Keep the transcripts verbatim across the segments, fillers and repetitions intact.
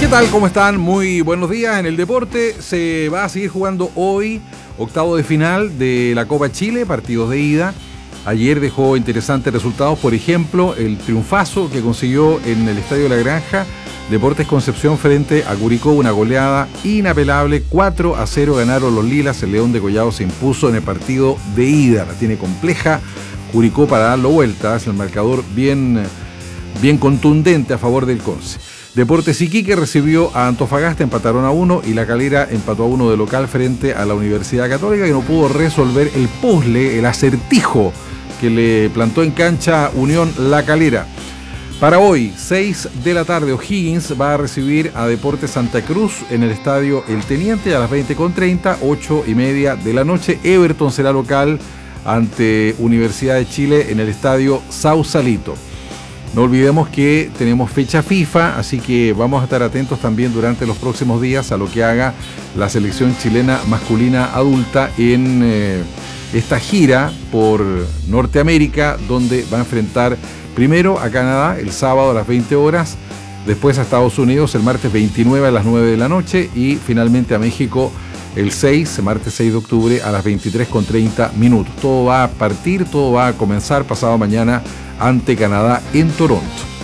¿Qué tal? ¿Cómo están? Muy buenos días. En el deporte se va a seguir jugando hoy, octavo de final de la Copa Chile, partidos de ida. Ayer dejó interesantes resultados, por ejemplo, el triunfazo que consiguió en el Estadio La Granja Deportes Concepción frente a Curicó, una goleada inapelable, cuatro a cero ganaron los Lilas. El León de Collado se impuso en el partido de ida, la tiene compleja Curicó para darlo vuelta, es el marcador bien, bien contundente a favor del Conce. Deportes Iquique recibió a Antofagasta, empataron a uno, y La Calera empató a uno de local frente a la Universidad Católica, que no pudo resolver el puzzle, el acertijo que le plantó en cancha Unión La Calera. Para hoy, seis de la tarde, O'Higgins va a recibir a Deportes Santa Cruz en el estadio El Teniente a las veinte con treinta, ocho y media de la noche. Everton será local ante Universidad de Chile en el estadio Sausalito. No olvidemos que tenemos fecha FIFA, así que vamos a estar atentos también durante los próximos días a lo que haga la selección chilena masculina adulta en eh, esta gira por Norteamérica, donde va a enfrentar primero a Canadá el sábado a las veinte horas, después a Estados Unidos el martes veintinueve a las nueve de la noche y finalmente a México el seis, martes seis de octubre a las veintitrés con treinta minutos. Todo va a partir, todo va a comenzar pasado mañana ante Canadá en Toronto.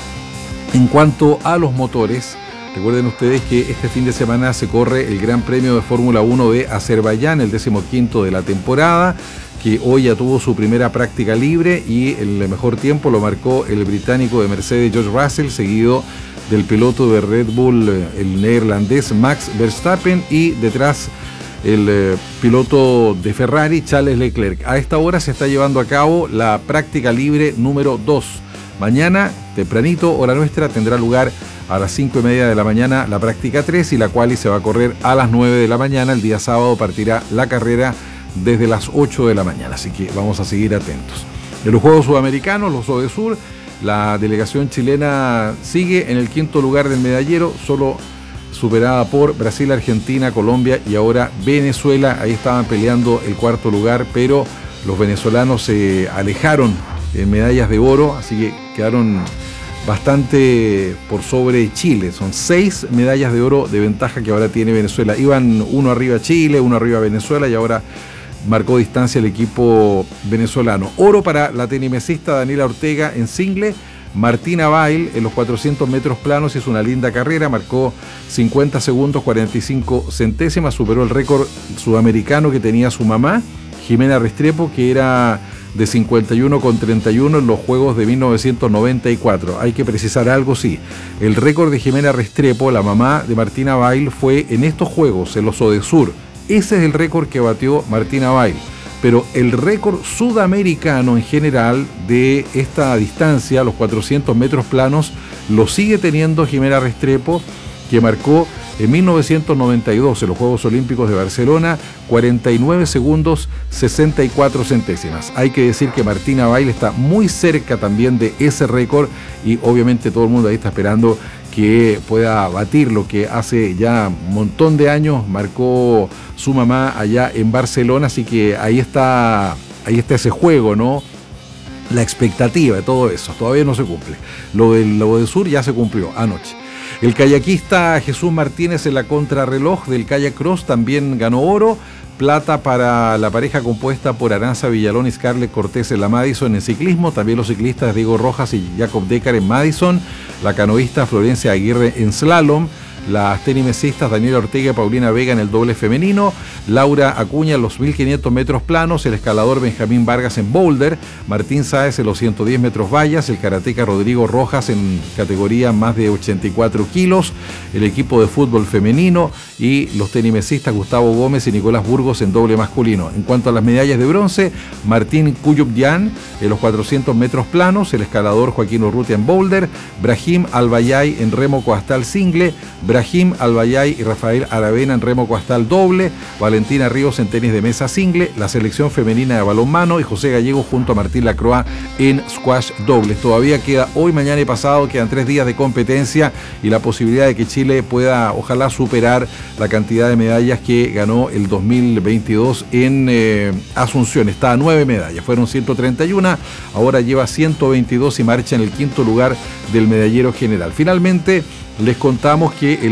En cuanto a los motores, recuerden ustedes que este fin de semana se corre el Gran Premio de Fórmula uno de Azerbaiyán, el decimoquinto de la temporada, que hoy ya tuvo su primera práctica libre y el mejor tiempo lo marcó el británico de Mercedes George Russell, seguido del piloto de Red Bull, el neerlandés Max Verstappen, y detrás el eh, piloto de Ferrari, Charles Leclerc. A esta hora se está llevando a cabo la práctica libre número dos. Mañana, tempranito, hora nuestra, tendrá lugar a las cinco y media de la mañana la práctica tres, y la quali se va a correr a las nueve de la mañana. El día sábado partirá la carrera desde las ocho de la mañana, así que vamos a seguir atentos. En los Juegos Sudamericanos, los ODESUR, la delegación chilena sigue en el quinto lugar del medallero, solo superada por Brasil, Argentina, Colombia y ahora Venezuela. Ahí estaban peleando el cuarto lugar, pero los venezolanos se alejaron en medallas de oro, así que quedaron bastante por sobre Chile. Son seis medallas de oro de ventaja que ahora tiene Venezuela. Iban uno arriba Chile, uno arriba Venezuela, y ahora marcó distancia el equipo venezolano. Oro para la tenimesista Daniela Ortega en single. Martina Bail en los cuatrocientos metros planos hizo una linda carrera, marcó cincuenta segundos cuarenta y cinco centésimas, superó el récord sudamericano que tenía su mamá, Jimena Restrepo, que era de cincuenta y uno con treinta y uno en los Juegos de mil novecientos noventa y cuatro. Hay que precisar algo, sí. El récord de Jimena Restrepo, la mamá de Martina Bail, fue en estos Juegos, en los ODESUR. Ese es el récord que batió Martina Bail. Pero el récord sudamericano en general de esta distancia, los cuatrocientos metros planos, lo sigue teniendo Jimena Restrepo, que marcó en mil novecientos noventa y dos en los Juegos Olímpicos de Barcelona cuarenta y nueve segundos sesenta y cuatro centésimas. Hay que decir que Martina Bail está muy cerca también de ese récord, y obviamente todo el mundo ahí está esperando que pueda batir lo que hace ya un montón de años marcó su mamá allá en Barcelona. Así que ahí está, ahí está ese juego, ¿no? La expectativa de todo eso. Todavía no se cumple. Lo del ODESUR ya se cumplió anoche. El kayakista Jesús Martínez en la contrarreloj del kayak cross también ganó oro. Plata para la pareja compuesta por Aranza Villalón y Scarlett Cortés en la Madison en ciclismo. También los ciclistas Diego Rojas y Jacob Decker en Madison. La canoísta Florencia Aguirre en slalom. Las tenimesistas Daniela Ortega y Paulina Vega en el doble femenino. Laura Acuña en los mil quinientos metros planos. El escalador Benjamín Vargas en boulder. Martín Sáez en los ciento diez metros vallas. El karateca Rodrigo Rojas en categoría más de ochenta y cuatro kilos. El equipo de fútbol femenino. Y los tenimesistas Gustavo Gómez y Nicolás Burgos en doble masculino. En cuanto a las medallas de bronce, Martín Cuyubyan en los cuatrocientos metros planos. El escalador Joaquín Urrutia en boulder. Brahim Albayay en remo coastal single. Brahim Albayay y Rafael Aravena en remo coastal doble, Valentina Ríos en tenis de mesa single, la selección femenina de balonmano y José Gallego junto a Martín Lacroix en squash dobles. Todavía queda hoy, mañana y pasado, quedan tres días de competencia y la posibilidad de que Chile pueda, ojalá, superar la cantidad de medallas que ganó el dos mil veintidós en eh, Asunción. Está a nueve medallas, fueron ciento treinta y uno, ahora lleva ciento veintidós y marcha en el quinto lugar del medallero general. Finalmente, les contamos que el